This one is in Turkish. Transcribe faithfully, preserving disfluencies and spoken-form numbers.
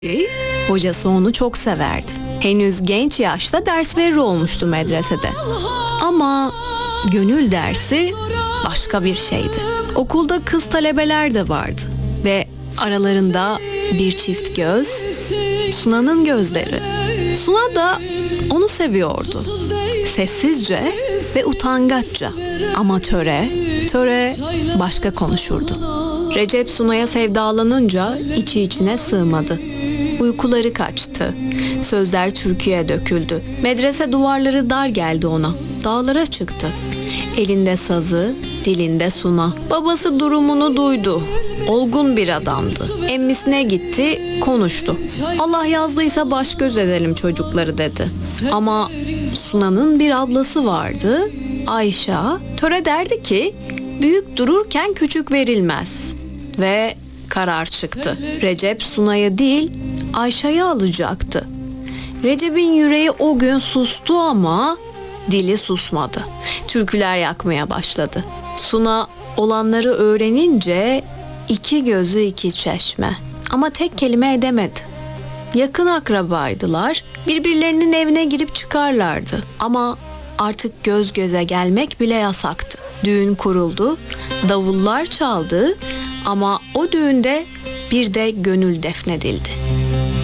Hocası onu çok severdi. Henüz genç yaşta ders verir olmuştu medresede. Ama gönül dersi başka bir şeydi. Okulda kız talebeler de vardı ve aralarında bir çift göz, Suna'nın gözleri. Suna da onu seviyordu. Sessizce ve utangaçça, ama töre, töre başka konuşurdu. Recep Suna'ya sevdalanınca içi içine sığmadı. Uykuları kaçtı. Sözler türküye döküldü. Medrese duvarları dar geldi ona. Dağlara çıktı. Elinde sazı, dilinde Suna. Babası durumunu duydu. Olgun bir adamdı. Emmisine gitti, konuştu. Allah yazdıysa baş göz edelim çocukları dedi. Ama Suna'nın bir ablası vardı, Ayşe. Töre derdi ki büyük dururken küçük verilmez. Ve karar çıktı. Recep Suna'yı değil, Ayşe'yi alacaktı. Recep'in yüreği o gün sustu ama dili susmadı. Türküler yakmaya başladı. Suna olanları öğrenince iki gözü iki çeşme. Ama tek kelime edemedi. Yakın akrabaydılar. Birbirlerinin evine girip çıkarlardı. Ama artık göz göze gelmek bile yasaktı. Düğün kuruldu. Davullar çaldı. Ama o düğünde bir de gönül defnedildi.